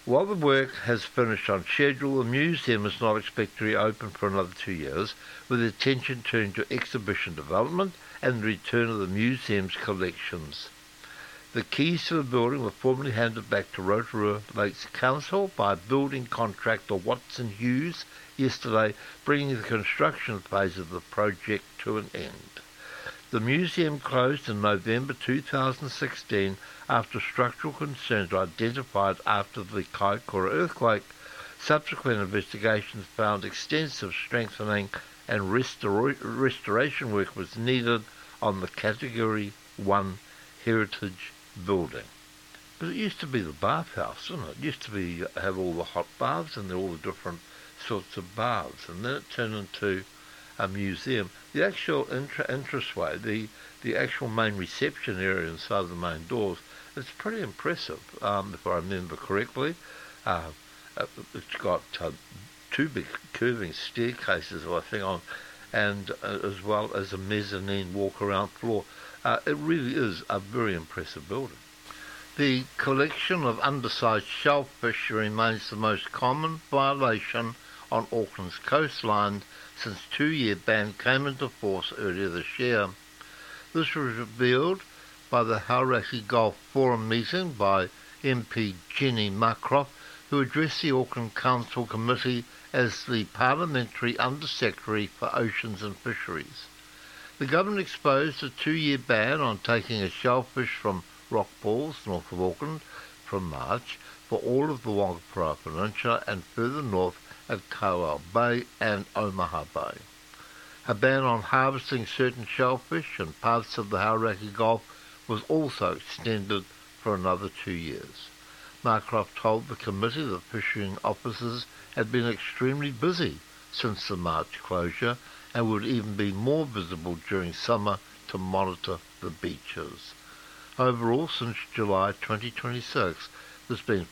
While the work has finished on schedule, the museum is not expected to reopen for another 2 years, with attention turned to exhibition development and the return of the museum's collections. The keys to the building were formally handed back to Rotorua Lakes Council by building contractor Watson Hughes yesterday, bringing the construction phase of the project to an end. The museum closed in November 2016 after structural concerns were identified after the Kaikoura earthquake. Subsequent investigations found extensive strengthening and restoration work was needed on the Category 1 heritage building. But it used to be the bathhouse, didn't it? It used to have all the hot baths and all the different sorts of baths, and then it turned into a museum. The actual entranceway, the actual main reception area inside the main doors, it's pretty impressive, if I remember correctly. It's got two big curving staircases, I think, on, and as well as a mezzanine walk-around floor. It really is a very impressive building. The collection of undersized shellfish remains the most common violation on Auckland's coastline since 2-year ban came into force earlier this year. This was revealed by the Hauraki Gulf Forum meeting by MP Jenny Marcroft, who addressed the Auckland Council Committee as the Parliamentary Undersecretary for Oceans and Fisheries. The government exposed a 2-year ban on taking a shellfish from rock pools north of Auckland from March for all of the Wangapara Peninsula and further north at Kowal Bay and Omaha Bay. A ban on harvesting certain shellfish in parts of the Hauraki Gulf was also extended for another 2 years. Marcroft told the committee that fishing officers had been extremely busy since the March closure and would even be more visible during summer to monitor the beaches. Overall, since July 2026, there's been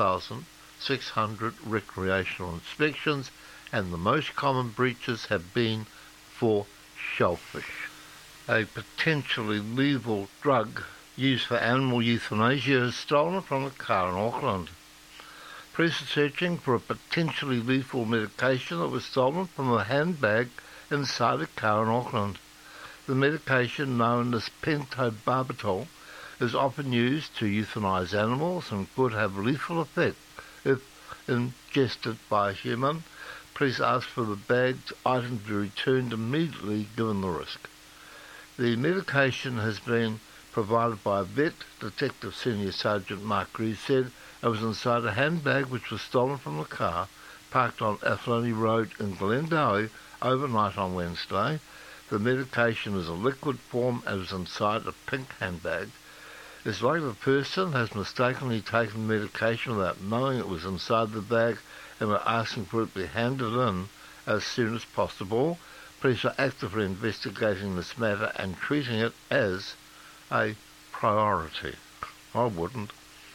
4,600 recreational inspections, and the most common breaches have been for shellfish. A potentially lethal drug used for animal euthanasia is stolen from a car in Auckland. Police are searching for a potentially lethal medication that was stolen from a handbag inside a car in Auckland. The medication, known as pentobarbital, is often used to euthanize animals and could have lethal effect if ingested by a human. Police asked for the bagged item to be returned immediately given the risk. The medication has been provided by a vet. Detective Senior Sergeant Mark Reed said it was inside a handbag which was stolen from the car parked on Athlone Road in Glendowie overnight on Wednesday. The medication is a liquid form and is inside a pink handbag. It's like the person has mistakenly taken medication without knowing it was inside the bag and were asking for it to be handed in as soon as possible. Police are actively investigating this matter and treating it as a priority. I wouldn't.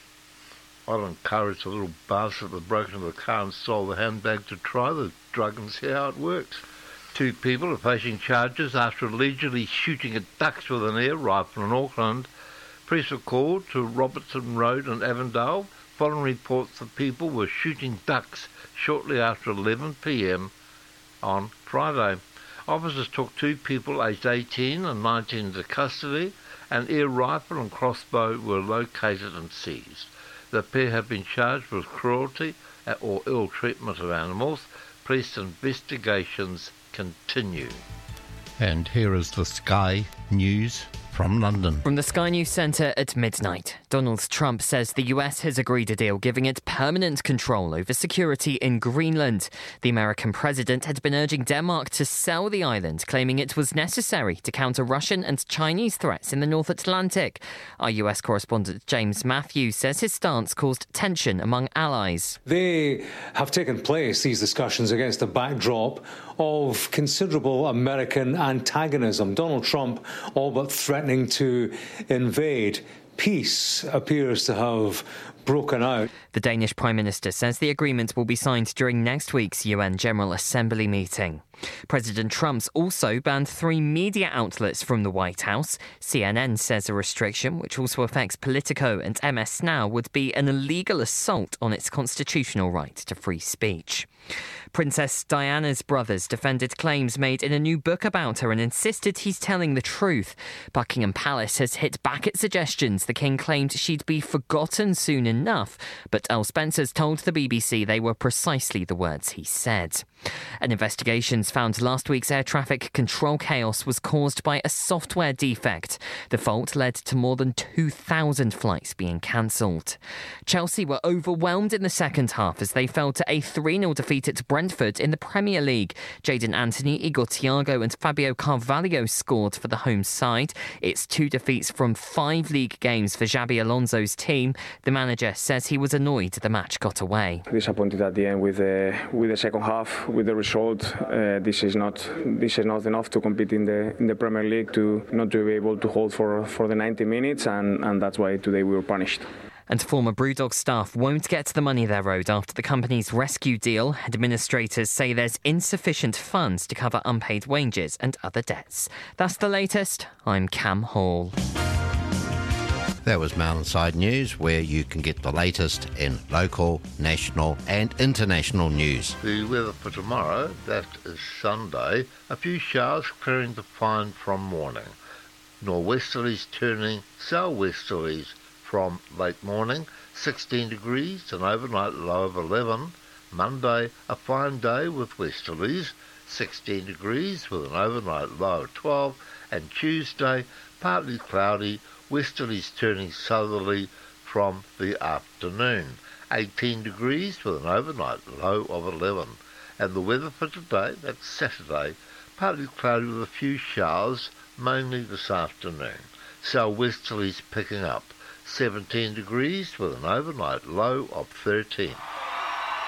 I'd encourage the little bastard that broke into the car and stole the handbag to try the drug and see how it works. 2 people are facing charges after allegedly shooting at ducks with an air rifle in Auckland. Police were called to Robertson Road in Avondale following reports that people were shooting ducks shortly after 11 p.m. on Friday. Officers took 2 people aged 18 and 19 into custody. An air rifle and crossbow were located and seized. The pair have been charged with cruelty or ill treatment of animals. Police investigations continue. And here is the Sky News from London. From the Sky News Centre at midnight, Donald Trump says the US has agreed a deal giving it permanent control over security in Greenland. The American president had been urging Denmark to sell the island, claiming it was necessary to counter Russian and Chinese threats in the North Atlantic. Our US correspondent James Matthews says his stance caused tension among allies. They have taken place, these discussions, against a backdrop of considerable American antagonism. Donald Trump all but threatening to invade. Peace appears to have broken out. The Danish Prime Minister says the agreement will be signed during next week's UN General Assembly meeting. President Trump's also banned 3 media outlets from the White House. CNN says a restriction, which also affects Politico and MS Now, would be an illegal assault on its constitutional right to free speech. Princess Diana's brothers defended claims made in a new book about her and insisted he's telling the truth. Buckingham Palace has hit back at suggestions the King claimed she'd be forgotten soon enough, but Elle Spencer's told the BBC they were precisely the words he said. An investigation's found last week's air traffic control chaos was caused by a software defect. The fault led to more than 2,000 flights being cancelled. Chelsea were overwhelmed in the second half as they fell to a 3-0 defeat at Brentford in the Premier League. Jadon Anthony, Igor Thiago and Fabio Carvalho scored for the home side. It's 2 defeats from 5 league games for Xabi Alonso's team. The manager says he was annoyed the match got away. Disappointed at the end with the second half. With the result, this is not enough to compete in the Premier League, to not be able to hold for the 90 minutes, and that's why today we were punished. And former Brewdog staff won't get the money they're owed after the company's rescue deal. Administrators say there's insufficient funds to cover unpaid wages and other debts. That's the latest. I'm Cam Hall. That was Mountainside News, where you can get the latest in local, national and international news. The weather for tomorrow, that is Sunday, a few showers clearing to find from morning. Nor'westerlies turning sou'westerlies from late morning, 16 degrees, an overnight low of 11. Monday, a fine day with westerlies, 16 degrees with an overnight low of 12. And Tuesday, partly cloudy, westerlies turning southerly from the afternoon, 18 degrees with an overnight low of 11. And the weather for today, that's Saturday, partly cloudy with a few showers, mainly this afternoon. Sou'westerlies picking up, 17 degrees with an overnight low of 13.